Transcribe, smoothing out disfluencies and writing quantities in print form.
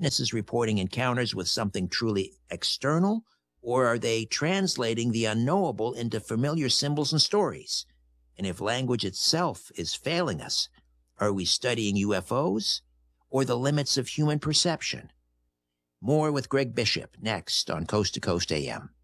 witnesses reporting encounters with something truly external, or are they translating the unknowable into familiar symbols and stories? And if language itself is failing us, are we studying UFOs or the limits of human perception? More with Greg Bishop next on Coast to Coast AM.